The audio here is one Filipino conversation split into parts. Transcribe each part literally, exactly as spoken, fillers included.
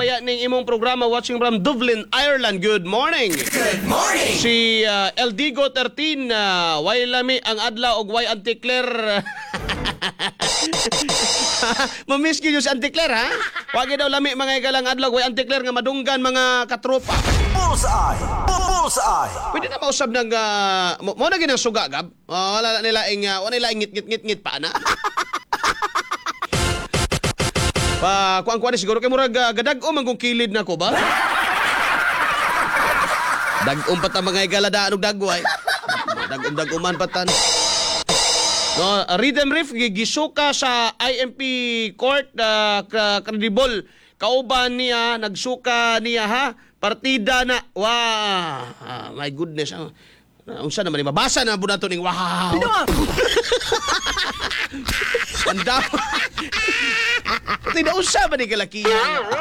baya ning imong programa watching from Dublin, Ireland. Good morning. Good morning. Si uh, Eldigo thirteen, uh, way lami ang adlaw og way Anticler. Mamiss gyud si Anticler ha. Wagi daw lami mga igalang adlaw way Anticler nga madunggan mga katropa. Bullseye. Bullseye. Pwede na mausab ng uh, mo, mo na ginang suga gab. Uh, wala nila ing uh, wala nila ngit ngit ngit ngit pa na. Pa kuan kuan siguro kay murag uh, gadag-o man kung kilid nako ba? Dag-om pa ta mga igaladaan og dagway. Dag-om dag-uman patan. No, uh, Rhythm Riff gigisuka sa I M P court uh, credible kauban niya nagsuka niya ha partida na. Wow, ah, my goodness. Uh, unsa naman mabasa na budato ning wow. Anda. Tidak usah ba ni kalakihan?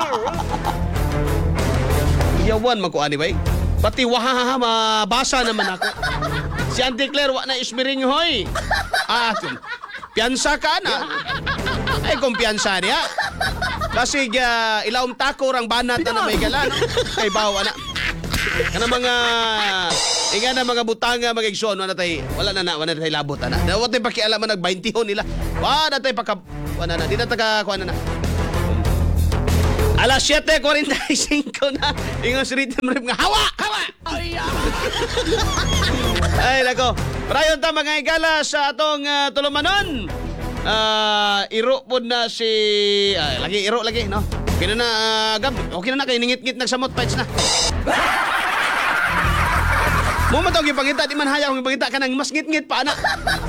Yawan makuani bay. Pati wahaha mabasa naman ako. Si Anticler wa na ismiring hoy. Ah, piyansa ka na. Ay kumpiyansa niya. Kasi uh, ilawom tako rang banat na may gala no? Kay bawa na. Kana mga inga na mga butanga mga igsoon wala tay wala na na wala na tay labot ana. Daw tay pakialaman nag twenty nila. Wa na tay paka wala na di na taga kuan na. Alas seven forty-five na. Ingon si Rhythm Riff nga hawa, hawa. Ay, ay nako. Prayon ta mga igala sa atong uh, tulumanon. Ah, uh, iro pod na si uh, lagi iro lagi no. Okay na na uh, gab. Okay na na kay ningit-ngit nagsamot fights na. Mo man tawag ipangita di man hayaw ang ipangita kanang mas ngit-ngit pa ana.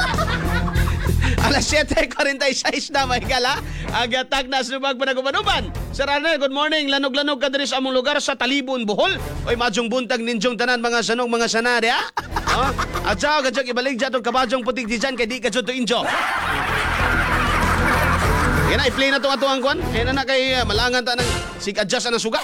Alas seven forty-six na may gala. Agatag na subag panagubanuban. Sir Arnel, good morning. Lanog-lanog ka diri sa among lugar sa Talibon, Bohol. Oy madyong buntag ninjong tanan mga sanong mga sanade ha. Oh, at sa gadjog ibalik jatong kabadyong putik di dyan kay di ka to injo. Yan na, i-play na itong atuang kwan. Yan na na kay uh, malangan ta ng sig-adjust na suga.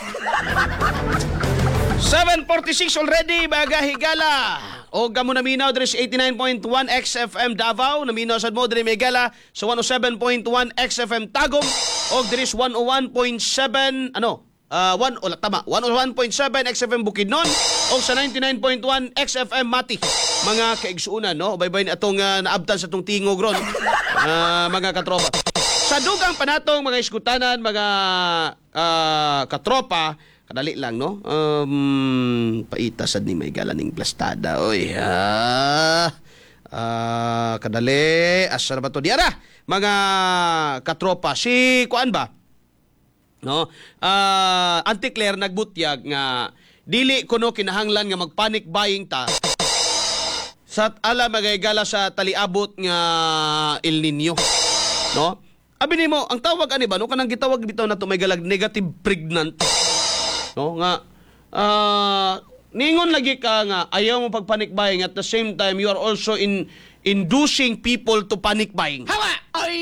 seven forty-six already, baga higala. O gamo naminaw diri sa eighty-nine point one X F M Davao. Naminaw sad mo diri Megala sa one oh seven point one X F M Tagum. O diri sa one oh one point seven, ano? Uh, one, o tama, one oh one point seven X F M Bukidnon. O sa ninety-nine point one X F M Mati. Mga kaigsuunan, no? Baybay ni atong uh, naabtan sa itong tingog ron. Uh, mga katropa. Sa dugang panatong mga iskutanan, mga uh, katropa, kadali lang, no? Um, paita sad ni may galaning plastada. Oy, ha? Uh, kadali. Asa na ba to? Diara, mga katropa. Si, kuan ba? No? Uh, Anticler nagbutyag nga dili kuno kinahanglan nga magpanic buying ta sa ala magayagala sa taliabot nga El Nino. No? Abi nimo, ang tawag ani ba? No? Kanang gitawag bitaw na to may galag negative pregnant. No nga uh, ningon lagi ka nga ayaw mo pag-panic buying at the same time you are also in inducing people to panic buying. Hawa! Ay!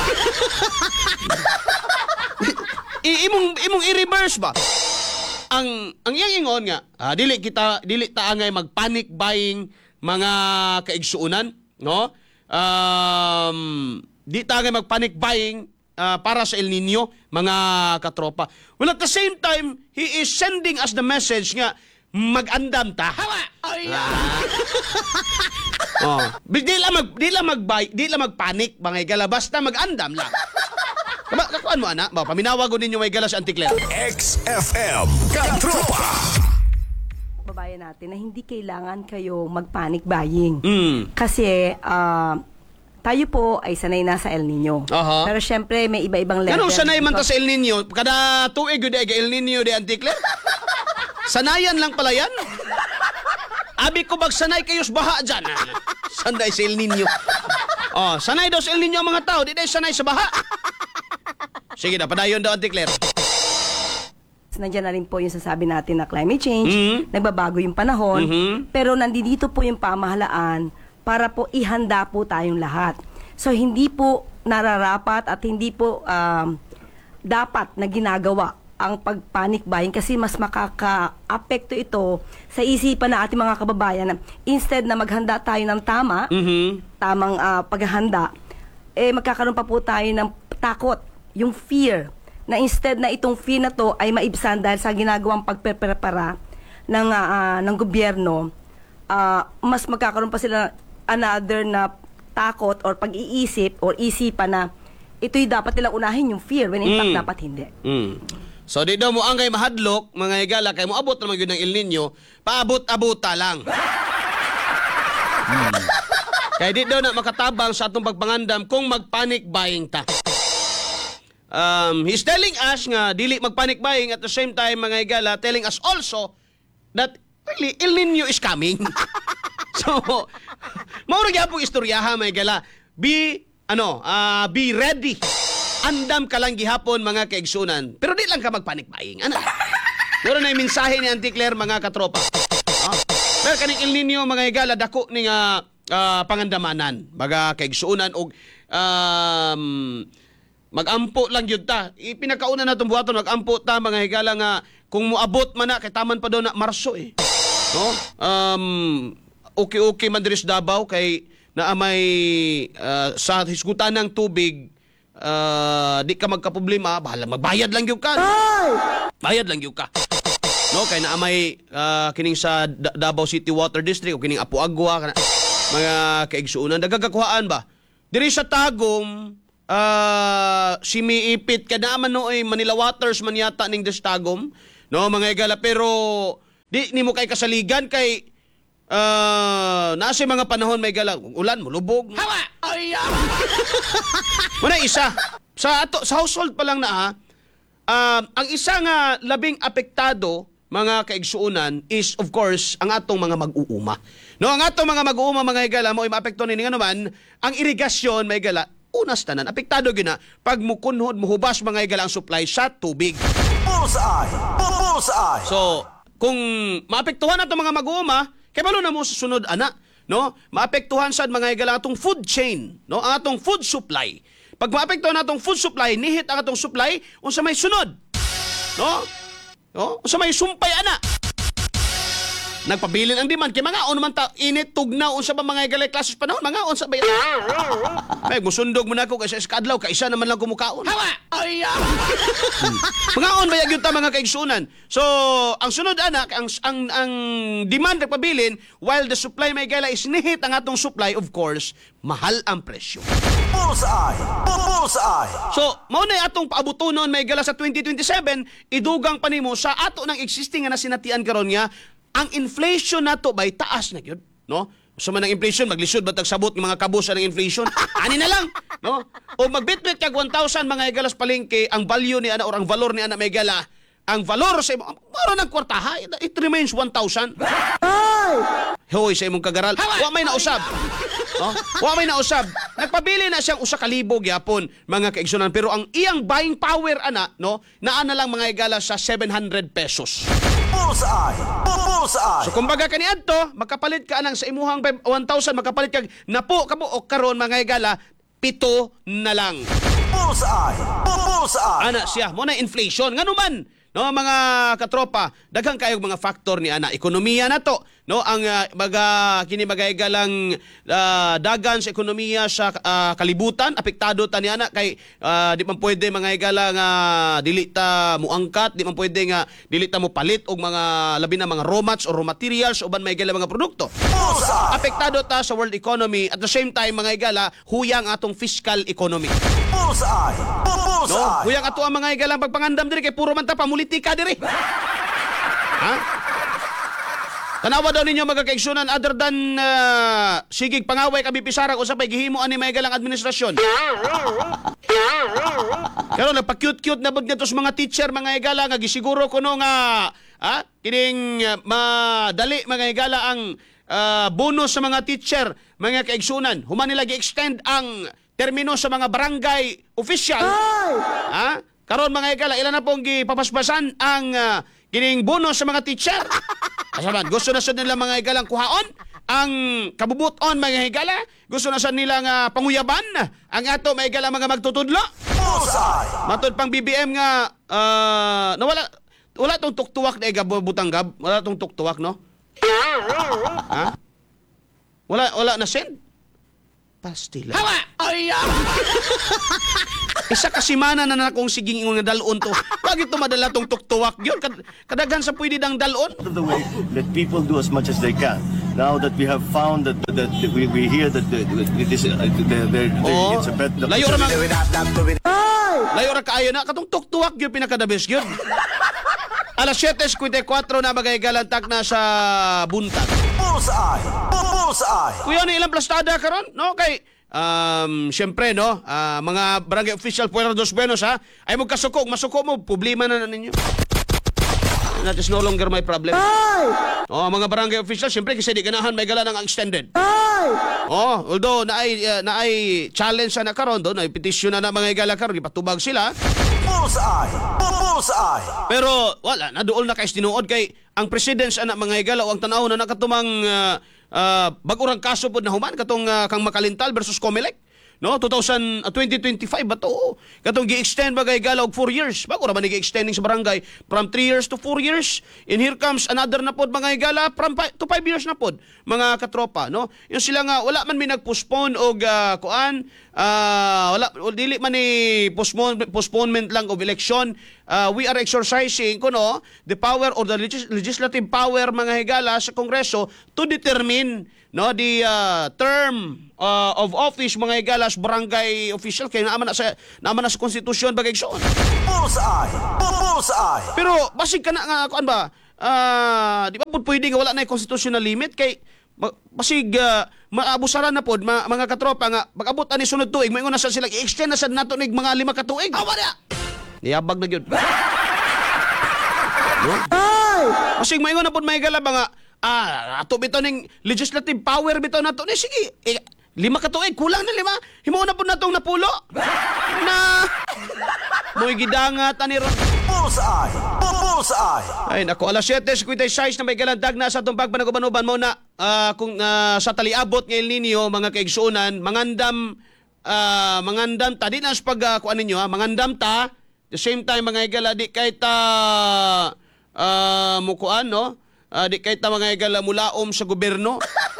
I, imong imong i-reverse ba? Ang ang iyang ingon nga ah, dili kita dili ta angay mag-panic buying mga kaigsuunan, no? Um, di ta angay mag-panic buying Uh, para sa El Nino, mga katropa. Well, at the same time, he is sending us the message nga, mag-andam ta. Hawa! Ay, ah. Oh. Di lang mag, di lang mag-buy, di lang mag-panic, mga igala, basta mag-andam lang. Kaba, kakuan mo, ana? Ba, paminawagon ninyo may igala sa Anticler. X F M Katropa. Babayan natin na hindi kailangan kayo mag-panic buying. Mm. Kasi, ah, uh, tayo po ay sanay na sa El Nino. Uh-huh. Pero syempre may iba-ibang level. Ganun sanay man ta sa El Nino? Kada tuig yun ay El Nino de Anticler? Sanayan lang pala yan? Abi ko bag sanay kayo sa baha dyan. Sanay sa El Nino. Oh, sanay daw sa El Nino ang mga tao. Di daw sanay sa baha. Sige na, padayon daw Anticler. Nandiyan na rin po yung sasabi natin na climate change. Mm-hmm. Nagbabago yung panahon. Mm-hmm. Pero nandito po yung pamahalaan para po ihanda po tayong lahat. So, hindi po nararapat at hindi po um, dapat na ginagawa ang pag-panic buying kasi mas makaka-apekto ito sa isipan ng ating mga kababayan na instead na maghanda tayo ng tama, Mm-hmm. tamang uh, paghahanda, eh magkakaroon pa po tayo ng takot, yung fear na instead na itong fee na to ay maibsan dahil sa ginagawang pagpreprepara ng, ah, ng gobyerno, ah, mas magkakaroon pa sila another na takot or pag-iisip or isipan na ito'y dapat nilang unahin yung fear when in fact Mm. dapat hindi. Mm. So di daw mo ang kay mahadlok, mga higala, kay mo abot naman yun ng El Nino, paabot-abuta lang. Hmm. Kaya di daw na makatabang sa atong pagpangandam kung mag-panic buying ta. Um, he's telling us nga dili mag-panic buying, at the same time, mga higala, telling us also that really El Nino is coming. So, mauro gyapon istoryaha, mga higala. Be ano, ah, be ready. Andam ka lang gihapon, mga kaigsunan. Pero di lang ka mag-panic buying. Ano? Pero na yung mensahe ni Auntie Claire, mga katropa. Ah. Pero kaning El Nino, mga higala, dako ni nga ah, pangandamanan, mga kaigsunan, og um, mag-ampo lang yun ta. Ipinakauna na itong buhaton, mag-ampo ta, mga higala, nga kung muabot man na, kay taman pa daw na Marso eh. No? Um, okay-okay man diri sa Davao, kay naamay uh, sa hisgutan ng tubig, uh, di ka magkaproblema, bahala, magbayad lang yung ka. Bayad lang yung ka. No, kay naamay uh, kining sa Da- Davao City Water District o kining Apu Agua, kana, mga kaigsuunan, dagagakuhaan ba? Diri sa Tagum, uh, simiipit ka naman no, eh, Manila Waters man yata ning des Tagum, no, mga higala, pero di ni mo kay kasaligan kay Uh, nasa mga panahon may gala, ulan, mulubog. Hawa! Ay, muna isa. Sa ato sa household pa lang na ha, uh, ang isa nga labing apektado, mga kaigsuunan, is of course ang atong mga mag-uuma. No, ang atong mga mag-uuma, mga higala, mo maapekto ni nga naman ang irigasyon, mga higala, unas tanan apektado gina pag mukunhod muhubas, mga higala, ang supply sa tubig. Bullseye! Bullseye! So, kung maapektuhan nato mga mag-uuma, kaya balo na mo sa sunod, ana, no? Maapektuhan sad, mga higala, atong food chain, no? Ang atong food supply. Pag maapektuhan natong food supply, nihit ang atong supply, unsa may sunod, no? No? Unsa may sumpay, ana. Nagpabilin ang demand kay mga on man ta init tugnaw unsa ba, mga higala, klases panahon, mga on sa bayan. Ay, musundog mo na ako kasi sa kadlaw, kaisa naman lang kumukaon. Hawa! Ay, hmm. Mga on bayag yun ta, mga kaigsunan. So, ang sunod, anak, ang ang ang demand nagpabilin, while the supply, may higala, is nihit ang atong supply, of course, mahal ang presyo. Bullseye! Bullseye! So, mao na atong paabutonon, may higala, sa twenty twenty-seven, idugang pa nimo sa ato ng existing nga nasinatian karon nga, ang inflation nato bay taas na gyud, no? So man ang inflation, maglisod batag sabot ng mga kabusa ng inflation. Ani na lang, no? O magbitbit kag one thousand, mga higalas palengke, ang value ni ana or ang valor ni ana, may higala, ang valor sa imong maro ng kwartaha, it, it remains one thousand. Hoy, sa imong kagaral, wa may nausab. No? Wa may nausab. Nagpabili na siyang usa ka libo gyapon, mga kaigsunan, pero ang iyang buying power ana, no, naa na lang, mga higala, sa seven hundred pesos. Bullseye! Bullseye! So kumbaga kaniadto, makapalit ka anang sa imuhang one thousand, makapalit kag napo kabo o karon, mga higala, pito na lang. Bullseye! Bullseye! Ana siya, mo na inflation. Ngano man, no, mga katropa, daghang kayog mga factor ni ana. Ekonomiya na to, no, ang uh, baga kini magayga lang uh, dagan sa ekonomiya sa uh, kalibutan, apektado ta ni ana kay uh, di man pwede, mga higala, nga dili ta muangkat, di man pwede nga dili ta mo palit og mga labi na mga raw mats or raw materials uban may higala mga produkto. Bullseye! Apektado ta sa world economy, at the same time, mga higala, huyang atong fiscal economy. Bullseye! No? Bullseye! Huyang ato ang mga higala pagpangandam diri kay puro man ta pamulitika diri. Ha? Tanawa daw ninyo, mga kaigsunan, other than uh, sigig pangaway kabi pisarag o sa pay gihimo ani may galang administrasyon. Karon nagpa-cute-cute na bud ngadto sa mga teacher, mga higala, nga gisiguro kuno nga ha, kining uh, madali, mga higala, ang uh, bonus sa mga teacher, mga kaigsunan. Human nila gi-extend ang termino sa mga barangay official. Ha? Karon, mga higala, ilan na pong gipapaspasan ang uh, kining bonus sa mga teacher. Kasaban, gusto na sa nila, mga higalang, kuhaon ang kabubuton, mga higala. Gusto na sa nila nga panguyaban ang ato, mga higala, mga magtutudlo. Bullseye! Matod pang B B M nga uh, nawala, wala tong tuktuwak na igabutanggab, wala tong tuktuwak, no? Ha? Wala wala na send. Pastila. Hawa! Ay! Isa ka simana na na akong siging ingon nga dalon to. Bakit to madala tong tuktuwak yun? Kad- Kadaghan sa pwede dang dalon. Out of the way, let people do as much as they can. Now that we have found that, that, that we, we hear that the, it is, uh, there, there, there, Oh, it's a bet. The layo ra man. We're not, not doing Layo ra kaayo na katong tuktuwak yun pinakadabis yun. Alas seven fifty-four na magaygalantak na sa buntag. Bullseye. Bullseye. Kuya ni ilang plastada karon, no? Kay um syempre no, ah, mga barangay official Puerto dos Buenos ha, ay mo kasukog, masuko mo, problema na na ninyo. That is no longer my problem. Oh, mga barangay official, syempre kasi di ganahan may gala ng extended. Oh, although naay uh, naay challenge na karon do, naay petition na na mga gala karon, ipatubag sila. Bullseye. Bullseye. Pero wala, naduol na kay tinuod kay ang presidents anak mga igala o ang tanaw na nakatumang uh, uh, bagurang kaso pod na human katong uh, kang Makalintal versus Comelec. No, two thousand, uh, twenty twenty-five ba to? Katong gi-extend ba kay gala og four years. Bago ra man gi-extending sa barangay from three years to four years. And here comes another na pod mga igala from five to five years na pod mga katropa, no? Yung sila nga wala man mi nag-postpone og uh, kuan, uh, wala dili man ni postpone, postponement lang of election. Uh, we are exercising kuno the power or the legis- legislative power mga higala sa Kongreso to determine no the uh, term uh, of office mga igalas barangay official kay naaman na sa naaman na sa konstitusyon bagay igsoon. Bullseye. Bullseye. Pero basig kana nga kuan ba? Ah, di ba pud pwede nga wala na constitutional limit kay ma- basig uh, maabusaran na pod ma- mga katropa nga pag-abot ani sunod tuig moingon na sa sila i-extend na sad nato nig mga lima ka tuig. Awa na. Niyabag na gyud. No? Basig moingon na pod may gala ba nga ah, ato bitaw ning legislative power bitaw nato ni sige. Eh, lima ka tuig, kulang na lima. Himo na po na itong napulo. Na mo'y gidangat ani ron. Bullseye. Bullseye. Ay nako, alas seven fifty-six na may galandag na sa itong pagpanaguban-uban mo na ah, kung ah, sa taliabot ngayon ninyo mga kaigsuunan, mangandam ah, mangandam ta di na sa pag uh, kuan ninyo ha, mangandam ta the same time mga igala di kay ta uh, mukuan no. Uh, di kay ta mga igala mulaom sa gobyerno.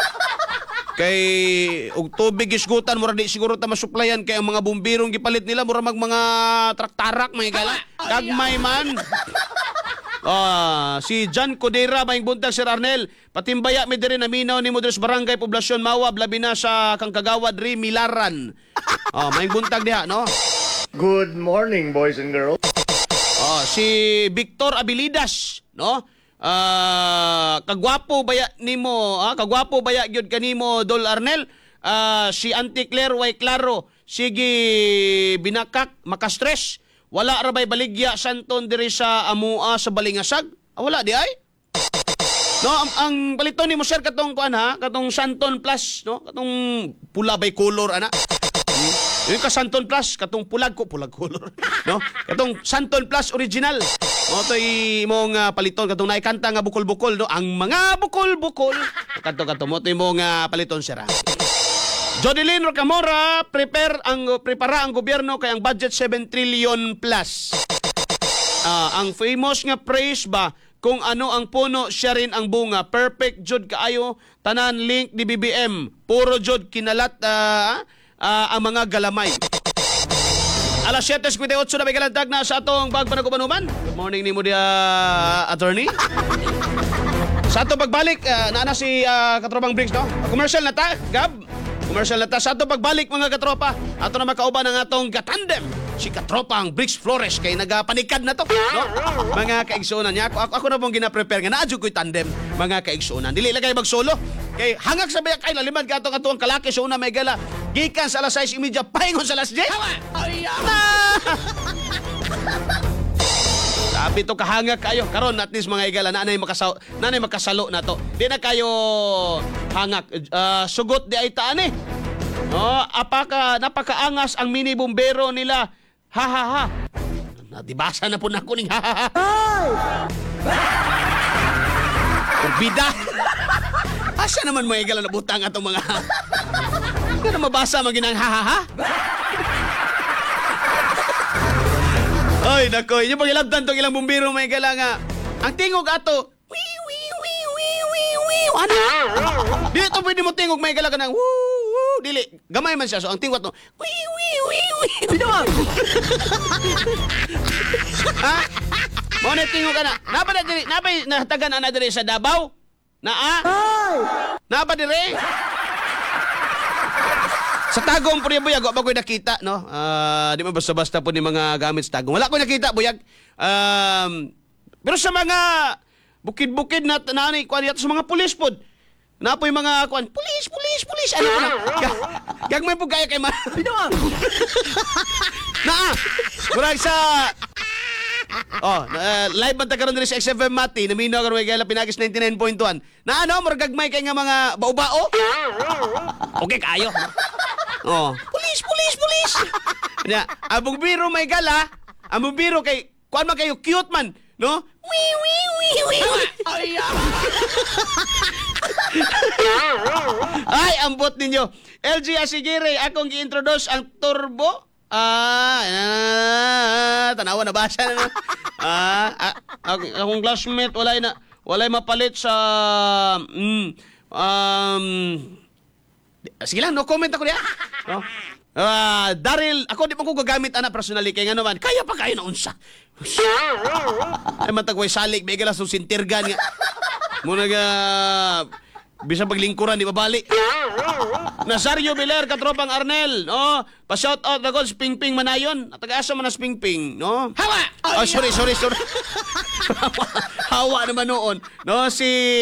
Kay og tubig isgutan mura di siguro ta masuplayan kay ang mga bumbirong gipalit nila mura mag mga traktarak mga igala. Kagmay man. Ah, si John Codera maing buntag Sir Arnel, patimbaya mi diri naminaw ni Modres Barangay Poblasyon Mawab labi na sa kang kagawad ri Milaran. Ah, maing buntag diha no. Good morning, boys and girls. Oh, si Victor Abilidas, no? Ah, kagwapo baya nimo, ah, kagwapo baya gyud kanimo Dol Arnel. Ah, si Auntie Claire way klaro, sige binakak, makastress. Wala ra bay baligya santon diri sa amua sa Balingasag. Ah, wala di ay? No, ang, ang paliton nimo sir katong kuan ha, katong Santon Plus, no? Katong pula bay color ana. Yung ka Santon Plus, katong pulag ko, pulag color. No? Katong Santon Plus original. O to imong uh, paliton katong naikanta nga bukol-bukol no, ang mga bukol-bukol. Kato kato mo to imong uh, paliton sira. Jodeline Rocamora, prepare ang prepara ang gobyerno kay ang budget seven trillion plus. Ah, ang famous nga phrase ba kung ano ang puno siya rin ang bunga. Perfect jud kaayo tanan link ni B B M. Puro jud kinalat uh, uh, ang mga galamay. Alas seven fifty-eight na may kalandag na sa atong bagpanagubanuman. Good morning ni mo dia, attorney. Sa atong pagbalik, uh, naana si uh, Katrobang Briggs, no? Commercial na ta, Gab. Commercial na ta. Sa atong pagbalik, mga katropa, ato na makauban ang atong gatandem. Si Katropang Briggs Flores, kay nagapanikad na to. No? Mga kaigsuunan niya. Ako, ako, ako na pong gina-prepare nga. Naadyo ko'y tandem, mga kaigsuunan. Dili lang kayo mag-solo. Kay hangak sa bayak ay lalimad ka itong atong kalaki sa una may gala. Gikan sa alas sais imidya, pahingon sa alas diyes. Na! Sabi to kahangak kayo. Karon at least mga igala, nanay, makasalo, nanay makasalo na to. Di na kayo hangak. Uh, sugot di ay taan eh. No, apaka, napakaangas ang mini bombero nila. Ha ha ha. Nadibasa na po na kuning ha ha ha. Bida. Asa naman mga igala na butang atong mga hindi na mabasa maginang ha ha ha. Ay, nako, inyo pagilabtan tong ilang bumbiro may gala nga. Ang tingog ato, wii wii wii wii wii wii. Ano? Dili to pwede mo tingog may gala ka ng woo woo. Dili, gamay man siya. So ang tingog ato, wii wii wii Binuang! Ha? Monitingo ka na. Napa na diri, napa nahatagan ana diri sa Davao? Naa? Napa diri? Sa Tagum po niya, buyag, wala ko nakita, no? Ah, di man basta-basta po ni mga gamit sa Tagum. Wala ko nakita, buyag. Um, pero sa mga bukid-bukid na nani, kuan sa mga pulis po, na po yung mga kuan, pulis, pulis, pulis, ano po na? Gag- Gagmay po kaya kay ma... Binuang! Naa! Murag sa... Oh, uh, live man ta karon diri sa X F M Mati, namino karon may gala pinagis ninety-nine point one. Na ano, murag gagmay kay nga mga bao-bao? Okay kayo. Oh, pulis, pulis, pulis. Ya, abog biro may gala, among biro kay kuan man kayo cute man, no? Wi wi wi wi. Ay, Ay, ambot ninyo. L G Asigire, akong gi-introduce ang turbo. Ah, ah, tanawa na basa na. Ah, ah, ak- akong classmate walay na walay mapalit sa mm, um sige lang, no comment ako diya. No? Ah, Daryl, ako di pa ko gagamit ana personally kay nga naman. Kaya pa kayo na unsa. Ay matagway salig, may gala susintirgan nga. Muna ga bisa paglingkuran di babali. Nazario Biler, katropang Arnel, no? Pa-shout out ako si Ping Ping Manayon. At taga-asa man na si Ping Ping, no? Hawa! Oh, sorry, sorry, sorry. Hawa naman noon. No, si